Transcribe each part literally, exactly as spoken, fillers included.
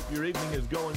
Hope your evening is going.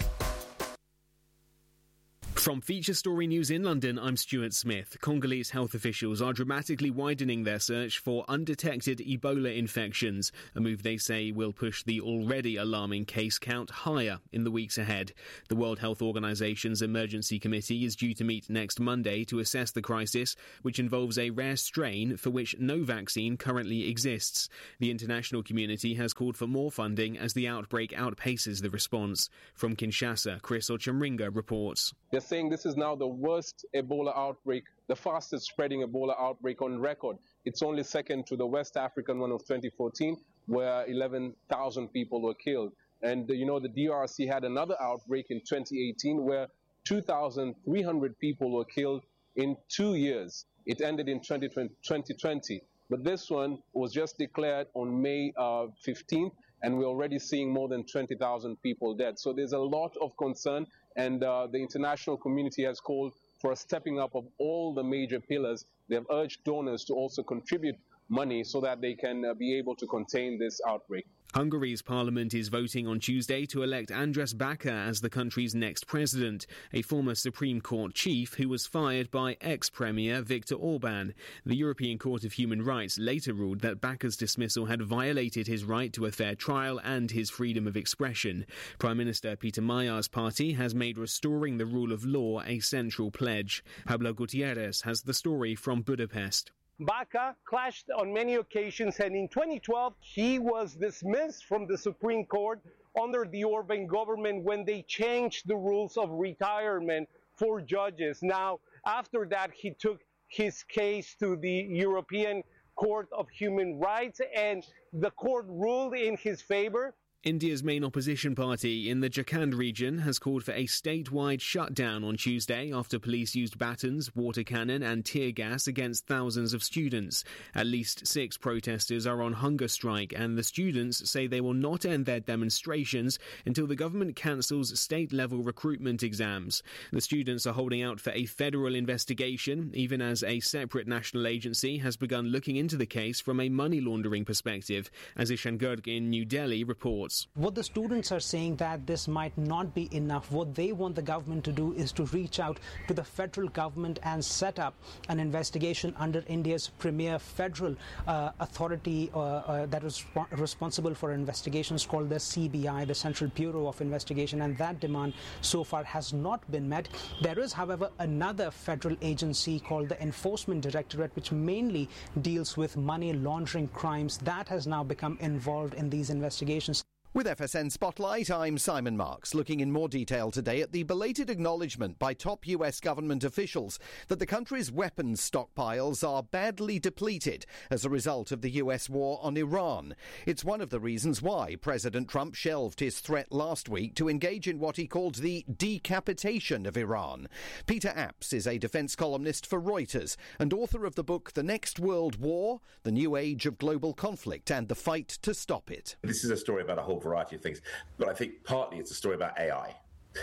From Feature Story News in London, I'm Stuart Smith. Congolese health officials are dramatically widening their search for undetected Ebola infections, a move they say will push the already alarming case count higher in the weeks ahead. The World Health Organization's Emergency Committee is due to meet next Monday to assess the crisis, which involves a rare strain for which no vaccine currently exists. The international community has called for more funding as the outbreak outpaces the response. From Kinshasa, Chris Ochamringa reports. They're saying this is now the worst Ebola outbreak, the fastest spreading Ebola outbreak on record. It's only second to the West African one of twenty fourteen, where eleven thousand people were killed. And, you know, the D R C had another outbreak in twenty eighteen where two thousand three hundred people were killed in two years. It ended in twenty twenty. But this one was just declared on May uh, fifteenth, and we're already seeing more than twenty thousand people dead. So there's a lot of concern, and uh, the international community has called for a stepping up of all the major pillars. They have urged donors to also contribute money so that they can uh, be able to contain this outbreak. Hungary's parliament is voting on Tuesday to elect András Baka as the country's next president, a former Supreme Court chief who was fired by ex-premier Viktor Orban. The European Court of Human Rights later ruled that Baka's dismissal had violated his right to a fair trial and his freedom of expression. Prime Minister Peter Majar's party has made restoring the rule of law a central pledge. Pablo Gutierrez has the story from Budapest. Baka clashed on many occasions, and in twenty twelve he was dismissed from the Supreme Court under the Orban government when they changed the rules of retirement for judges. Now, after that, he took his case to the European Court of Human Rights, and the court ruled in his favor. India's main opposition party in the Jharkhand region has called for a statewide shutdown on Tuesday after police used batons, water cannon and tear gas against thousands of students. At least six protesters are on hunger strike, and the students say they will not end their demonstrations until the government cancels state-level recruitment exams. The students are holding out for a federal investigation, even as a separate national agency has begun looking into the case from a money laundering perspective, as Ishan Garg in New Delhi reports. What the students are saying that this might not be enough. What they want the government to do is to reach out to the federal government and set up an investigation under India's premier federal uh, authority uh, uh, that is sp- responsible for investigations called the C B I, the Central Bureau of Investigation, and that demand so far has not been met. There is, however, another federal agency called the Enforcement Directorate, which mainly deals with money laundering crimes, that has now become involved in these investigations. With F S N Spotlight, I'm Simon Marks, looking in more detail today at the belated acknowledgement by top U S government officials that the country's weapons stockpiles are badly depleted as a result of the U S war on Iran. It's one of the reasons why President Trump shelved his threat last week to engage in what he called the decapitation of Iran. Peter Apps is a defence columnist for Reuters and author of the book The Next World War, The New Age of Global Conflict and the Fight to Stop It. This is a story about a whole variety of things, but I think partly it's a story about A I.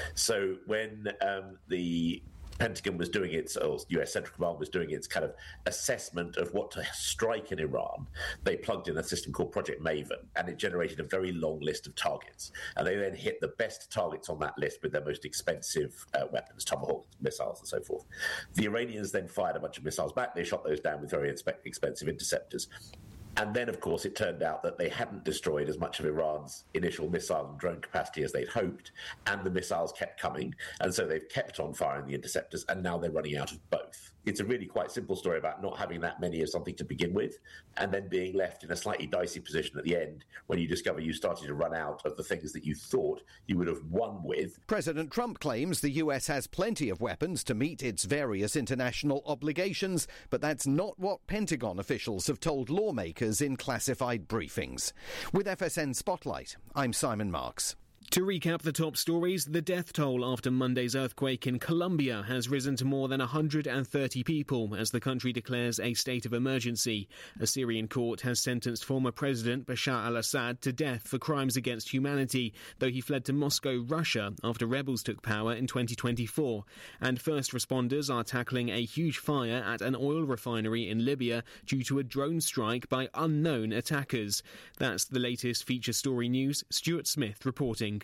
So when um, the Pentagon was doing its, or U S Central Command was doing its kind of assessment of what to strike in Iran, they plugged in a system called Project Maven, and it generated a very long list of targets. And they then hit the best targets on that list with their most expensive uh, weapons, Tomahawk missiles and so forth. The Iranians then fired a bunch of missiles back. They shot those down with very inspe- expensive interceptors. And then, of course, it turned out that they hadn't destroyed as much of Iran's initial missile and drone capacity as they'd hoped, and the missiles kept coming, and so they've kept on firing the interceptors, and now they're running out of both. It's a really quite simple story about not having that many of something to begin with, and then being left in a slightly dicey position at the end when you discover you started to run out of the things that you thought you would have won with. President Trump claims the U S has plenty of weapons to meet its various international obligations, but that's not what Pentagon officials have told lawmakers in classified briefings. With F S N Spotlight, I'm Simon Marks. To recap the top stories, the death toll after Monday's earthquake in Colombia has risen to more than one hundred thirty people as the country declares a state of emergency. A Syrian court has sentenced former President Bashar al-Assad to death for crimes against humanity, though he fled to Moscow, Russia, after rebels took power in twenty twenty-four. And first responders are tackling a huge fire at an oil refinery in Libya due to a drone strike by unknown attackers. That's the latest feature story news. Stuart Smith reporting.